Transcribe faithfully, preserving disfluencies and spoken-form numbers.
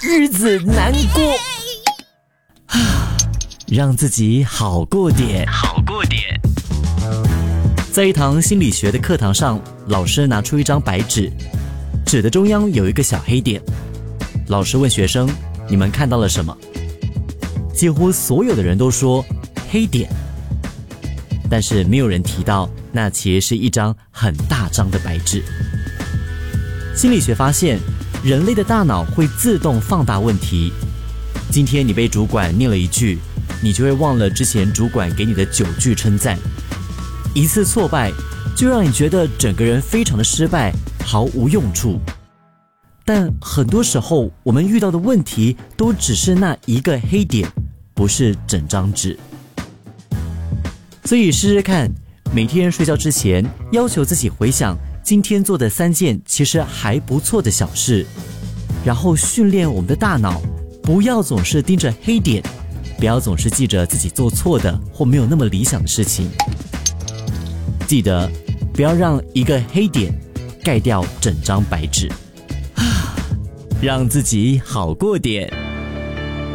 日子难过。让自己好过点，好过点。在一堂心理学的课堂上，老师拿出一张白纸，纸的中央有一个小黑点。老师问学生：你们看到了什么？几乎所有的人都说黑点，但是没有人提到那其实是一张很大张的白纸。心理学发现，人类的大脑会自动放大问题。今天你被主管念了一句，你就会忘了之前主管给你的九句称赞。一次挫败就让你觉得整个人非常的失败，毫无用处。但很多时候我们遇到的问题都只是那一个黑点，不是整张纸。所以试试看，每天睡觉之前要求自己回想今天做的三件其实还不错的小事，然后训练我们的大脑，不要总是盯着黑点，不要总是记着自己做错的或没有那么理想的事情。记得不要让一个黑点盖掉整张白纸，让自己好过点。